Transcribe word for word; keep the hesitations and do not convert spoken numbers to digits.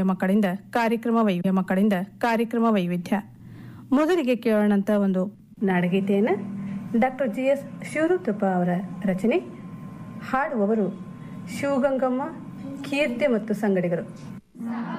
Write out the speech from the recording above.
ಮಕ್ಕಳಿಂದ ಕಾರ್ಯಕ್ರಮ ವೈವಿಧ್ಯ ಮಕ್ಕಳಿಂದ ಕಾರ್ಯಕ್ರಮ ವೈವಿಧ್ಯ. ಮೊದಲಿಗೆ ಕೇಳೋಣಂತ ಒಂದು ನಾಡಗೀತೆಯನ್ನು ಡಾಕ್ಟರ್ ಜಿ ಎಸ್ ಶಿವರುದ್ರಪ್ಪ ಅವರ ರಚನೆ. ಹಾಡುವವರು ಶಿವಗಂಗಮ್ಮ, ಕೀರ್ತಿ ಮತ್ತು ಸಂಗಡಿಗರು.